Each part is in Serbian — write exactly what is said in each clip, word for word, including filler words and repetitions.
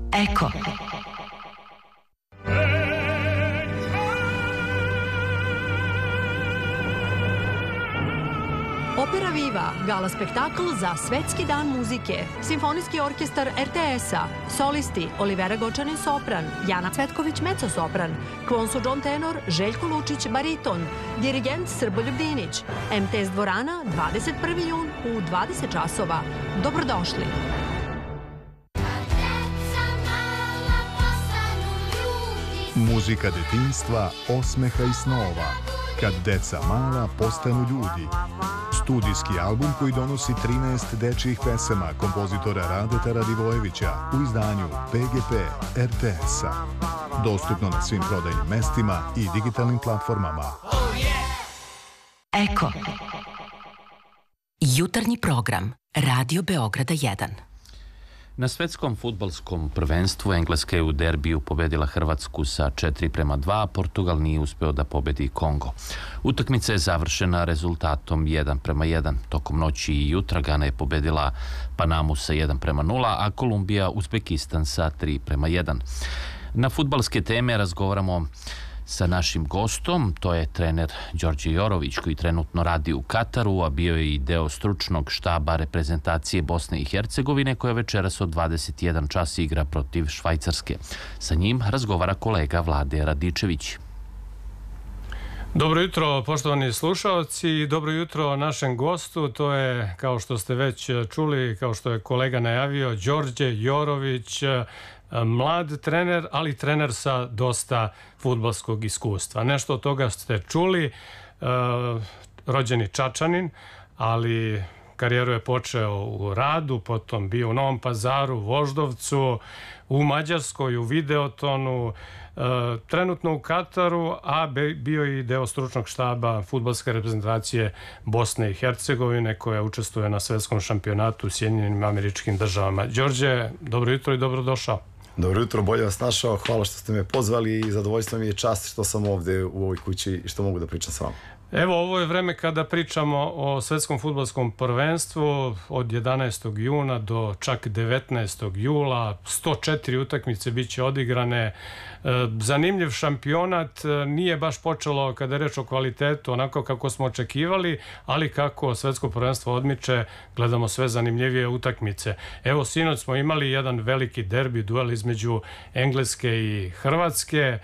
Eko. Opera Viva, gala spektakl za Svetski dan muzike, Simfonijski orkestar er te es-a, solisti Olivera Gočanin sopran, Jana Cvetković mezzo-sopran, Kvonsu John tenor, Željko Lučić bariton, dirigent Srboljub Dinić, em te es dvorana, dvadeset prvi jun u dvadeset časova. Dobrodošli! Muzika detinjstva, osmeha i snova. Kad deca mala postanu ljudi. Studijski album koji donosi trinaest dečjih pesama kompozitora Radeta Radivojevića u izdanju pe ge pe er te es-a. Dostupno na svim prodajnim mestima i digitalnim platformama. Eko. Jutarnji program Radio Beograda jedan. Na svetskom fudbalskom prvenstvu Engleska je u derbiju pobedila Hrvatsku sa četiri prema dva, a Portugal nije uspeo da pobedi Kongo. Utakmica je završena rezultatom jedan prema jedan. Tokom noći i jutra Gana je pobedila Panamu sa jedan prema nula, a Kolumbija Uzbekistan sa tri prema jedan. Na fudbalske teme razgovaramo sa našim gostom, to je trener Đorđe Jorović koji trenutno radi u Kataru, a bio je i deo stručnog štaba reprezentacije Bosne i Hercegovine koja večeras od dvadeset jedan čas igra protiv Švajcarske. Sa njim razgovara kolega Vlade Radičević. Dobro jutro, poštovani slušalci, i dobro jutro našem gostu. To je, kao što ste već čuli, kao što je kolega najavio, Đorđe Jorović, mlad trener, ali trener sa dosta fudbalskog iskustva. Nešto od toga ste čuli, rođeni Čačanin, ali karijeru je počeo u Radu, potom bio u Novom Pazaru, Voždovcu, u Mađarskoj, u Videotonu, trenutno u Kataru, a bio i deo stručnog štaba fudbalske reprezentacije Bosne i Hercegovine koja učestvuje na svetskom šampionatu u Sjedinjenim Američkim Državama. Đorđe, dobro jutro i dobrodošao. Dobro jutro, bolje vas našao, hvala što ste me pozvali i zadovoljstvo mi je čast što sam ovde u ovoj kući i što mogu da pričam s vama. Evo, ovo je vreme kada pričamo o svetskom fudbalskom prvenstvu od jedanaestog juna do čak devetnaestog jula. sto četiri utakmice bit će odigrane. Zanimljiv šampionat, nije baš počelo kada je reč o kvalitetu onako kako smo očekivali, ali kako svetsko prvenstvo odmiče, gledamo sve zanimljivije utakmice. Evo, sinoć smo imali jedan veliki derbi, duel između Engleske i Hrvatske.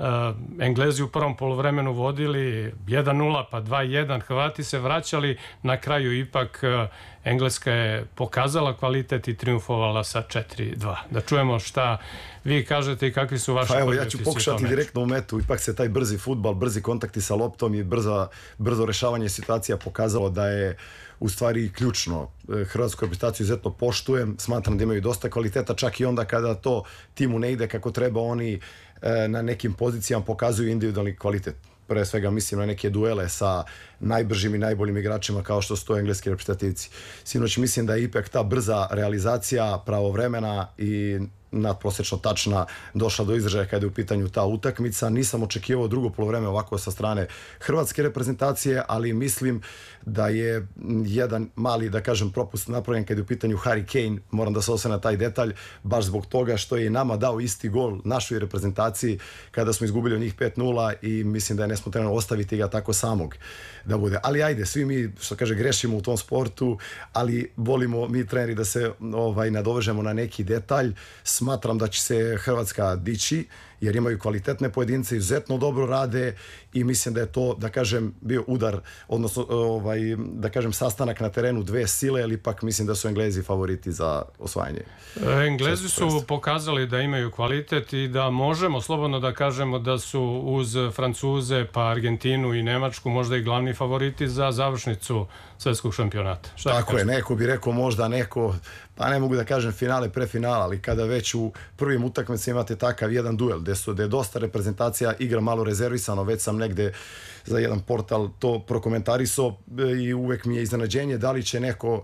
Englezi u prvom poluvremenu vodili jedan nula pa dva jedan, Hrvati se vraćali, na kraju ipak Engleska je pokazala kvalitet i triumfovala sa četiri dva. Da čujemo šta vi kažete i kakvi su vaši... Pa evo, ja ću pokušati direktno u metu. Ipak se taj brzi fudbal, brzi kontakti sa loptom i brzo, brzo rešavanje situacija pokazalo da je u stvari ključno. Hrvatsku reprezentaciju izuzetno poštujem, smatram da imaju dosta kvaliteta, čak i onda kada to timu ne ide kako treba, oni na nekim pozicijama pokazuju individualni kvalitet. Pre svega mislim na neke duele sa najbržim i najboljim igračima kao što su to engleski reprezentativci. Sinoć mislim da je ipak ta brza realizacija pravovremena i nadprosečno tačna došla do izražaja kada je u pitanju ta utakmica. Nisam očekivao drugo poluvreme ovako sa strane hrvatske reprezentacije, ali mislim da je jedan mali, da kažem, propust napravljen kada je u pitanju Harry Kane. Moram da se osvrnem na taj detalj, baš zbog toga što je nama dao isti gol našoj reprezentaciji kada smo izgubili od njih pet nula i mislim da je nesmotreno ostaviti ga tako samog da bude. Ali ajde, svi mi, što kaže, grešimo u tom sportu, ali volimo mi treneri da se ovaj, nadovežemo na neki detalj. Smatram da će se Hrvatska dići jer imaju kvalitetne pojedince, izuzetno dobro rade i mislim da je to, da kažem, bio udar, odnosno ovaj, da kažem, sastanak na terenu dve sile, ali ipak mislim da su Englezi favoriti za osvajanje. Englezi su pokazali da imaju kvalitet i da možemo slobodno da kažemo da su uz Francuze, pa Argentinu i Nemačku možda i glavni favoriti za završnicu svetskog šampionata. Šta Tako je, neko bi rekao možda neko, pa ne mogu da kažem finale, prefinala, ali kada već u prvim utakmicama imate takav jedan duel gde su, gde je dosta reprezentacija igra malo rezervisano, već sam negde za jedan portal to prokomentarisao i uvek mi je iznenađenje da li će neko